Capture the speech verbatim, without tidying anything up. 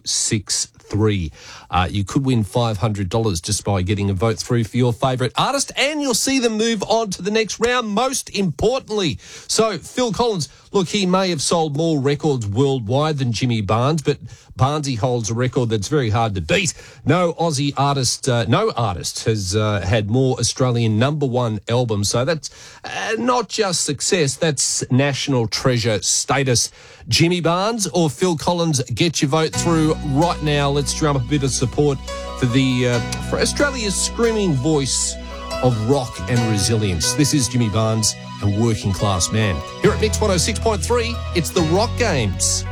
six three. Uh, you could win five hundred dollars just by getting a vote through for your favourite artist, and you'll see them move on to the next round, most importantly. So, Phil Collins, look, he may have sold more records worldwide than Jimmy Barnes, but Barnesy holds a record that's very hard to beat. No Aussie artist, uh, no artist has uh, had more Australian number one albums. So that's uh, not just success, that's national treasure status. Jimmy Barnes or Phil Collins, get your vote through right now. Let's drum up a bit of support for the uh, for Australia's screaming voice of rock and resilience. This is Jimmy Barnes and Working Class Man. Here at Mix one oh six point three, it's the Rock Games.